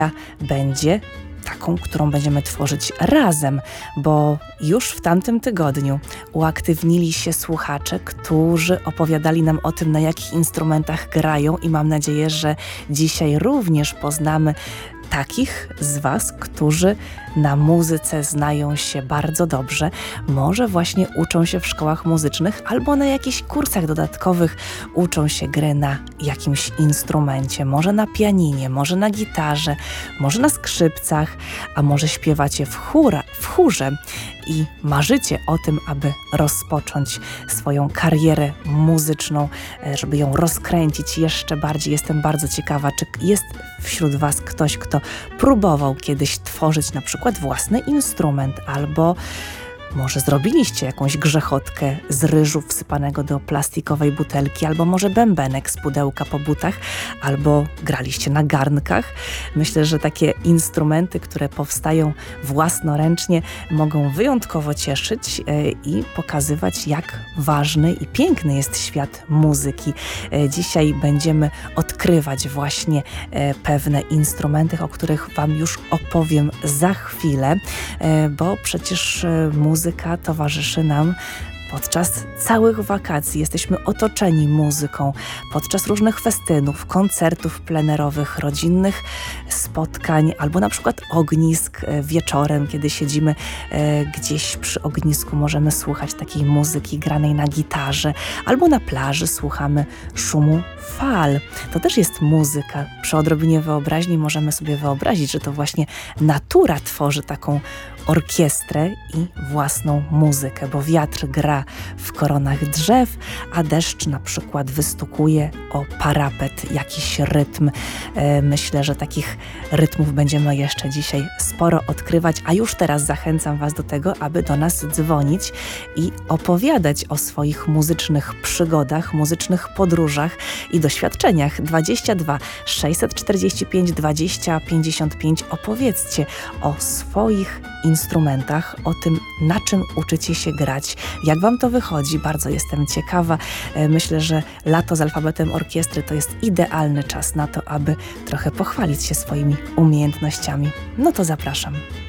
będzie taką, którą będziemy tworzyć razem, bo już w tamtym tygodniu uaktywnili się słuchacze, którzy opowiadali nam o tym, na jakich instrumentach grają i mam nadzieję, że dzisiaj również poznamy takich z Was, którzy na muzyce znają się bardzo dobrze, może właśnie uczą się w szkołach muzycznych albo na jakichś kursach dodatkowych uczą się gry na jakimś instrumencie, może na pianinie, może na gitarze, może na skrzypcach, a może śpiewacie w chórze i marzycie o tym, aby rozpocząć swoją karierę muzyczną, żeby ją rozkręcić jeszcze bardziej. Jestem bardzo ciekawa, czy jest wśród Was ktoś, kto próbował kiedyś tworzyć na przykład własny instrument, albo może zrobiliście jakąś grzechotkę z ryżu wsypanego do plastikowej butelki, albo może bębenek z pudełka po butach, albo graliście na garnkach. Myślę, że takie instrumenty, które powstają własnoręcznie, mogą wyjątkowo cieszyć i pokazywać, jak ważny i piękny jest świat muzyki. Dzisiaj będziemy odkrywać właśnie pewne instrumenty, o których Wam już opowiem za chwilę, bo przecież muzyka towarzyszy nam podczas całych wakacji. Jesteśmy otoczeni muzyką podczas różnych festynów, koncertów plenerowych, rodzinnych spotkań albo na przykład ognisk wieczorem, kiedy siedzimy gdzieś przy ognisku, możemy słuchać takiej muzyki granej na gitarze albo na plaży słuchamy szumu fal. To też jest muzyka. Przy odrobinie wyobraźni możemy sobie wyobrazić, że to właśnie natura tworzy taką orkiestrę i własną muzykę, bo wiatr gra w koronach drzew, a deszcz na przykład wystukuje o parapet jakiś rytm. Myślę, że takich rytmów będziemy jeszcze dzisiaj sporo odkrywać, a już teraz zachęcam Was do tego, aby do nas dzwonić i opowiadać o swoich muzycznych przygodach, muzycznych podróżach i doświadczeniach. 22 645 20 55. Opowiedzcie o swoich instrumentach, o tym, na czym uczycie się grać, jak Wam to wychodzi. Bardzo jestem ciekawa. Myślę, że lato z alfabetem orkiestry to jest idealny czas na to, aby trochę pochwalić się swoimi umiejętnościami. No to zapraszam.